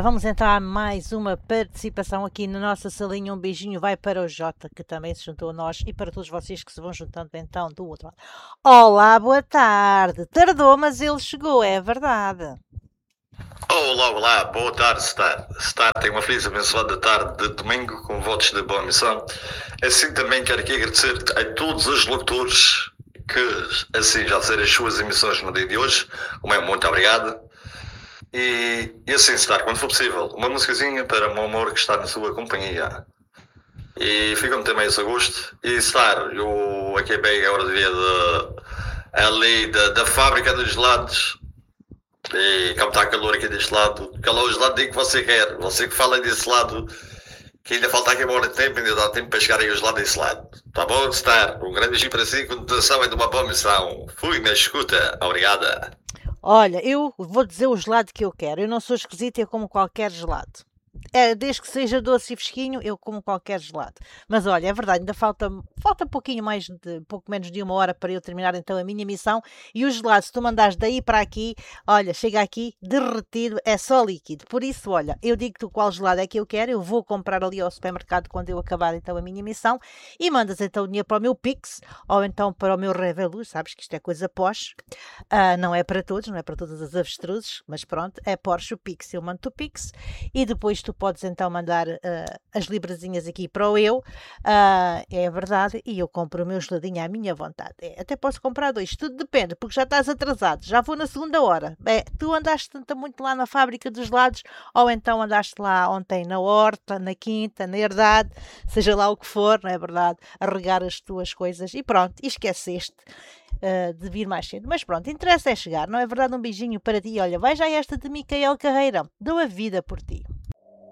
vamos entrar mais uma participação aqui na nossa salinha. Um beijinho vai para o Jota, que também se juntou a nós, e para todos vocês que se vão juntando então do outro lado. Olá, boa tarde. Tardou, mas ele chegou, é verdade. Olá, boa tarde, Star. Tem uma feliz e abençoada tarde de domingo com votos de boa missão. Assim também quero aqui agradecer a todos os locutores que assim já fizeram as suas emissões no dia de hoje. Muito obrigado. E assim, Star, quando for possível, uma musicazinha para o meu amor que está na sua companhia. E fica-me também esse gosto. E Star, eu acabei agora de ver ali da fábrica dos gelados. E como está calor aqui deste lado, qual é o gelado que você quer? Você que fala desse lado, que ainda falta aqui uma hora de tempo, ainda dá tempo para chegar aí o gelado desse lado. Tá bom, Star? Um grande beijinho para si, continuação é de uma boa missão. Fui na escuta, obrigada. Olha, eu vou dizer o gelado que eu quero. Eu não sou esquisita, eu como qualquer gelado. Desde que seja doce e fresquinho, eu como qualquer gelado. Mas olha, é verdade, ainda falta pouco menos de uma hora para eu terminar então a minha missão. E o gelado, se tu mandares daí para aqui, olha, chega aqui derretido, é só líquido. Por isso, olha, eu digo-te qual gelado é que eu quero, eu vou comprar ali ao supermercado quando eu acabar então a minha missão e mandas então o dinheiro para o meu Pix ou então para o meu Revolut, sabes que isto é coisa Porsche. Não é para todos, não é para todas as avestruzes, mas pronto, é Porsche o Pix, eu mando o Pix e depois tu podes então mandar as librazinhas aqui para o eu, é verdade, e eu compro o meu geladinho à minha vontade. Até posso comprar dois, tudo depende, porque já estás atrasado, já vou na segunda hora. Tu andaste tanto muito lá na fábrica dos gelados, ou então andaste lá ontem na horta, na quinta, na herdade, seja lá o que for, não é verdade, a regar as tuas coisas, e pronto, e esqueceste de vir mais cedo. Mas pronto, interessa é chegar, não é verdade? Um beijinho para ti, olha, vai já esta de Micael Carreira, dou a vida por ti.